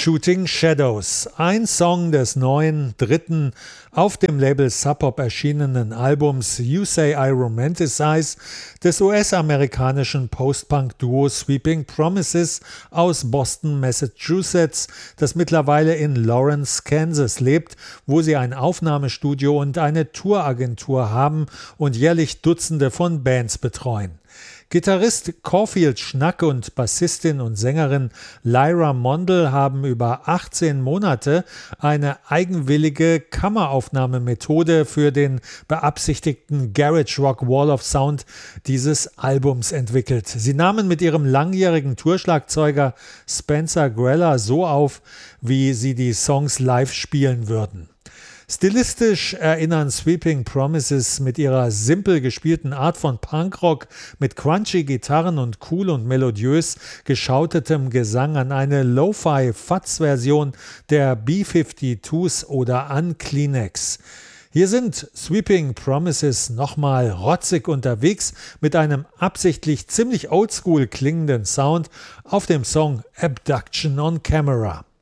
Shooting Shadows, ein Song des neuen, dritten, auf dem Label Sub Pop erschienenen Albums You Say I Romanticize des US-amerikanischen Post-Punk-Duo Sweeping Promises aus Boston, Massachusetts, das mittlerweile in Lawrence, Kansas lebt, wo sie ein Aufnahmestudio und eine Touragentur haben und jährlich Dutzende von Bands betreuen. Gitarrist Caulfield Schnack und Bassistin und Sängerin Lyra Mondel haben über 18 Monate eine eigenwillige Kammeraufnahmemethode für den beabsichtigten Garage Rock Wall of Sound dieses Albums entwickelt. Sie nahmen mit ihrem langjährigen Tourschlagzeuger Spencer Greller so auf, wie sie die Songs live spielen würden. Stilistisch erinnern Sweeping Promises mit ihrer simpel gespielten Art von Punkrock mit crunchy Gitarren und cool und melodiös geschautetem Gesang an eine Lo-Fi-Fuzz-Version der B-52s oder an Kleenex. Hier sind Sweeping Promises nochmal rotzig unterwegs mit einem absichtlich ziemlich oldschool klingenden Sound auf dem Song Abduction on Camera.